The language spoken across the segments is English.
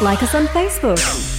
Like us on Facebook.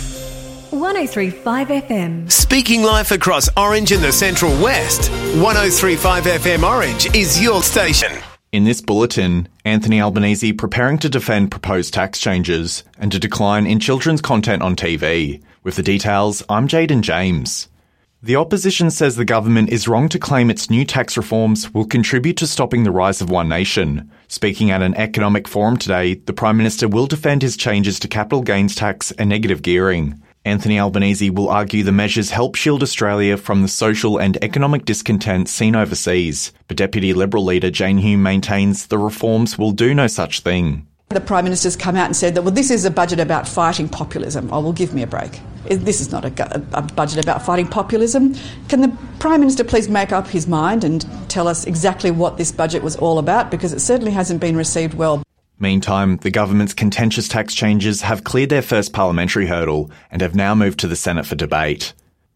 1035 FM. Speaking life across Orange and the Central West, 1035 FM Orange is your station. In this bulletin, Anthony Albanese preparing to defend proposed tax changes and a decline in children's content on TV. With the details, I'm Jaden James. The opposition says the government is wrong to claim its new tax reforms will contribute to stopping the rise of One Nation. Speaking at an economic forum today, the Prime Minister will defend his changes to capital gains tax and negative gearing. Anthony Albanese will argue the measures help shield Australia from the social and economic discontent seen overseas. But Deputy Liberal leader Jane Hume maintains the reforms will do no such thing. The Prime Minister's come out and said that, well, this is a budget about fighting populism. Oh, well, give me a break. This is not a budget about fighting populism. Can the Prime Minister please make up his mind and tell us exactly what this budget was all about? Because it certainly hasn't been received well. Meantime, the government's contentious tax changes have cleared their first parliamentary hurdle and have now moved to the Senate for debate.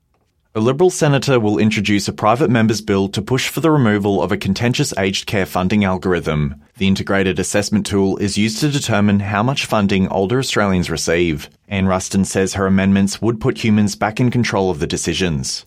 A Liberal senator will introduce a private member's bill to push for the removal of a contentious aged care funding algorithm. The integrated assessment tool is used to determine how much funding older Australians receive. Anne Ruston says her amendments would put humans back in control of the decisions.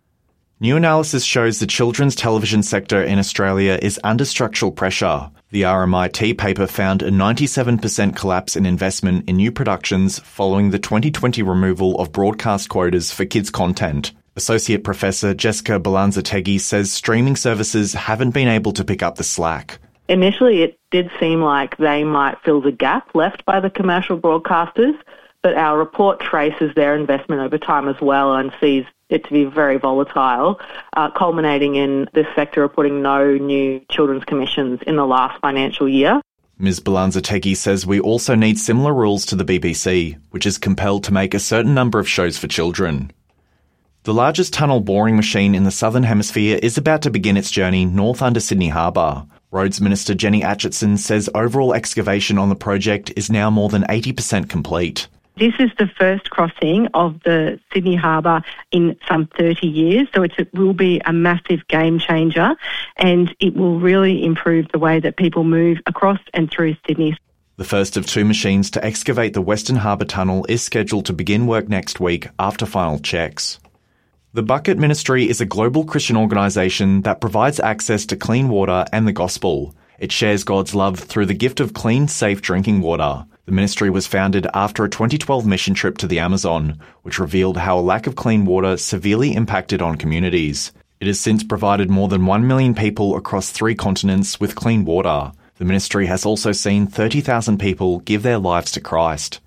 New analysis shows the children's television sector in Australia is under structural pressure. The RMIT paper found a 97% collapse in investment in new productions following the 2020 removal of broadcast quotas for kids' content. Associate Professor Jessica Balanza-Teggy says streaming services haven't been able to pick up the slack. Initially, it did seem like they might fill the gap left by the commercial broadcasters, but our report traces their investment over time as well and sees it to be very volatile, culminating in this sector reporting no new children's commissions in the last financial year. Ms Balanza-Teggy says we also need similar rules to the BBC, which is compelled to make a certain number of shows for children. The largest tunnel boring machine in the Southern Hemisphere is about to begin its journey north under Sydney Harbour. Roads Minister Jenny Atchison says overall excavation on the project is now more than 80% complete. This is the first crossing of the Sydney Harbour in some 30 years, so it will be a massive game changer and it will really improve the way that people move across and through Sydney. The first of two machines to excavate the Western Harbour Tunnel is scheduled to begin work next week after final checks. The Bucket Ministry is a global Christian organisation that provides access to clean water and the gospel. It shares God's love through the gift of clean, safe drinking water. The ministry was founded after a 2012 mission trip to the Amazon, which revealed how a lack of clean water severely impacted on communities. It has since provided more than 1 million people across 3 continents with clean water. The ministry has also seen 30,000 people give their lives to Christ.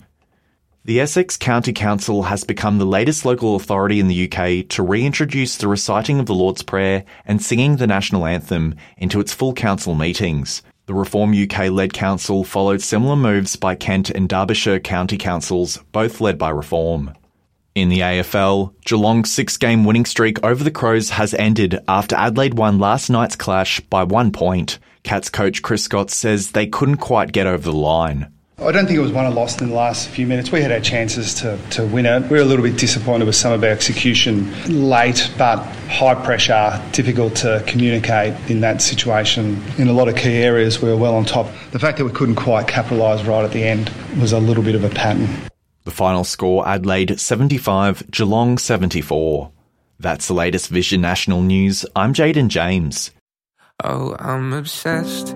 The Essex County Council has become the latest local authority in the UK to reintroduce the reciting of the Lord's Prayer and singing the national anthem into its full council meetings. The Reform UK-led council followed similar moves by Kent and Derbyshire county councils, both led by Reform. In the AFL, Geelong's 6-game winning streak over the Crows has ended after Adelaide won last night's clash by 1 point. Cats coach Chris Scott says they couldn't quite get over the line. I don't think it was won or lost in the last few minutes. We had our chances to win it. We were a little bit disappointed with some of our execution late, but high pressure, difficult to communicate in that situation. In a lot of key areas, we were well on top. The fact that we couldn't quite capitalise right at the end was a little bit of a pattern. The final score, Adelaide 75, Geelong 74. That's the latest Vision National News. I'm Jaden James. Oh, I'm obsessed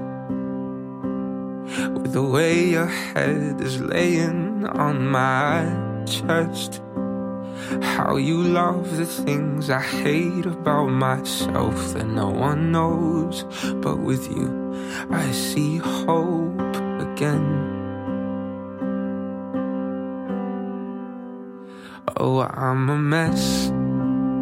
with the way your head is laying on my chest. How you love the things I hate about myself that no one knows. But with you, I see hope again. Oh, I'm a mess